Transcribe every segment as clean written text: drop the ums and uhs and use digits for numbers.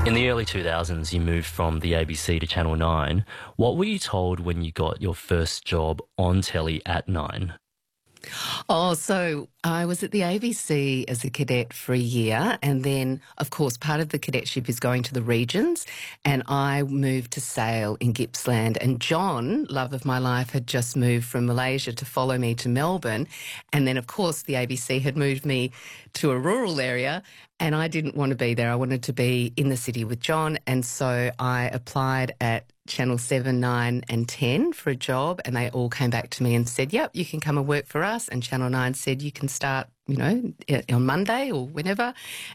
In the early 2000s, you moved from the ABC to Channel 9. What were you told when you got your first job on telly at 9? Oh, so I was at the ABC as a cadet for a year, and then, of course, part of the cadetship is going to the regions, and I moved to Sale in Gippsland, and John, love of my life, had just moved from Malaysia to follow me to Melbourne, and then, of course, the ABC had moved me to a rural area, and I didn't want to be there. I wanted to be in the city with John, and so I applied at Channel 7, 9 and 10 for a job, and they all came back to me and said, yep, you can come and work for us. And Channel 9 said, you can start, on Monday or whenever.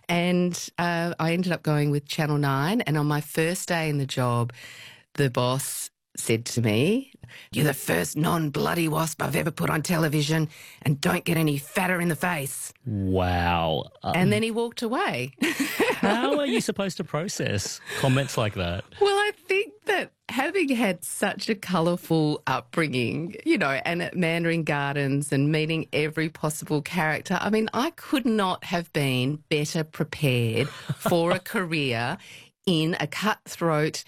And I ended up going with Channel 9. And on my first day in the job, the boss said to me, you're the first non-bloody wasp I've ever put on television, and don't get any fatter in the face. Wow. And then he walked away. How are you supposed to process comments like that? Well, I think that having had such a colourful upbringing, and at Mandarin Gardens and meeting every possible character, I mean, I could not have been better prepared for a career in a cutthroat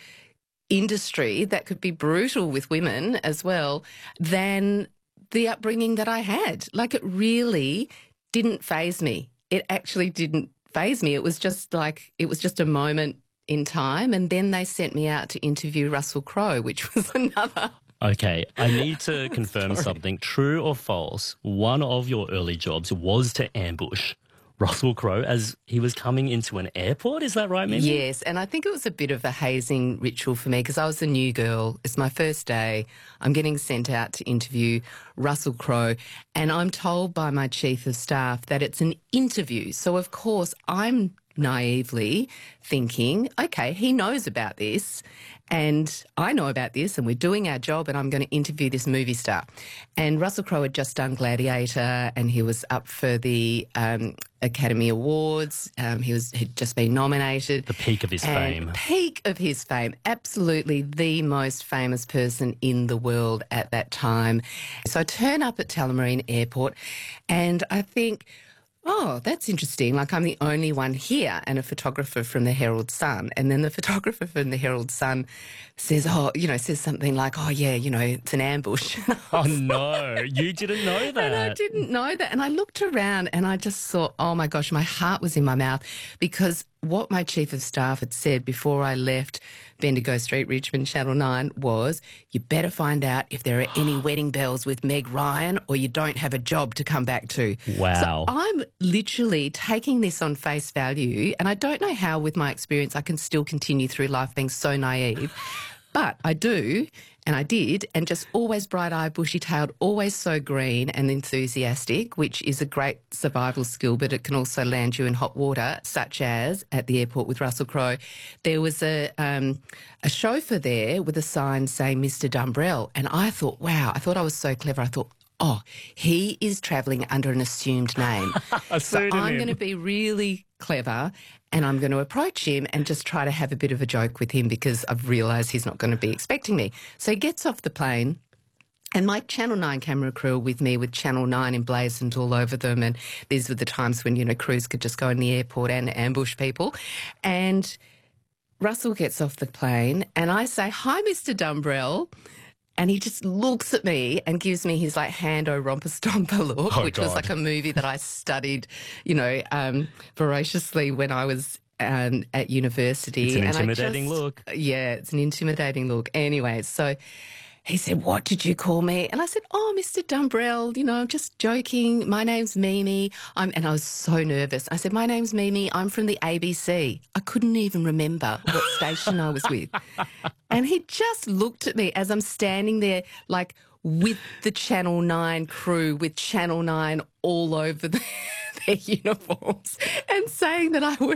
industry that could be brutal with women as well than the upbringing that I had. Like, it really didn't faze me. It actually didn't faze me. It was just a moment in time, and then they sent me out to interview Russell Crowe, which was another. Okay, I need to confirm something. True or false? One of your early jobs was to ambush Russell Crowe as he was coming into an airport. Is that right, Mimi? Yes, and I think it was a bit of a hazing ritual for me because I was a new girl. It's my first day. I'm getting sent out to interview Russell Crowe, and I'm told by my chief of staff that it's an interview. So, of course, I'm naively thinking, okay, he knows about this and I know about this and we're doing our job and I'm going to interview this movie star. And Russell Crowe had just done Gladiator and he was up for the Academy Awards. He'd just been nominated. The peak of his fame. Peak of his fame. Absolutely the most famous person in the world at that time. So I turn up at Tullamarine Airport and I think, oh, that's interesting. Like, I'm the only one here and a photographer from the Herald Sun. And then the photographer from the Herald Sun says, says something like, oh, yeah, it's an ambush. Oh, no, you didn't know that. And I didn't know that. And I looked around and I just thought, oh, my gosh, my heart was in my mouth because what my chief of staff had said before I left Bendigo Street, Richmond, Channel 9 was, you better find out if there are any wedding bells with Meg Ryan or you don't have a job to come back to. Wow. So I'm literally taking this on face value, and I don't know how with my experience I can still continue through life being so naive, but I do. And I did, and just always bright-eyed, bushy-tailed, always so green and enthusiastic, which is a great survival skill, but it can also land you in hot water, such as at the airport with Russell Crowe. There was a chauffeur there with a sign saying Mr. Dumbrell, and I thought, wow, I thought I was so clever. I thought, oh, he is travelling under an assumed name. So I'm going to be really clever and I'm going to approach him and just try to have a bit of a joke with him because I've realised he's not going to be expecting me. So he gets off the plane and my Channel 9 camera crew are with me with Channel 9 emblazoned all over them, and these were the times when, crews could just go in the airport and ambush people. And Russell gets off the plane and I say, hi, Mr. Dumbrell. And he just looks at me and gives me his hand o romper stomper look, which was like a movie that I studied, voraciously when I was at university. It's an intimidating look. Yeah, it's an intimidating look. Anyway, so he said, what did you call me? And I said, oh, Mr. Dumbrell, I'm just joking. My name's Mimi. And I was so nervous. I said, my name's Mimi. I'm from the ABC. I couldn't even remember what station I was with. And he just looked at me as I'm standing there, with the Channel 9 crew, with Channel 9 all over their uniforms, and saying that I